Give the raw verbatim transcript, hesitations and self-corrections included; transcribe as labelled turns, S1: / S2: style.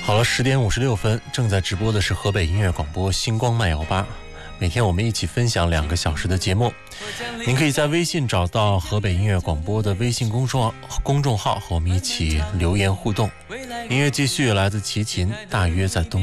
S1: 好了，十点五十六分，正在直播的是河北音乐广播星光慢摇吧。每天我们一起分享两个小时的节目，您可以在微信找到河北音乐广播的微信公众公众号，和我们一起留言互动。音乐继续，来自齐秦，大约在冬。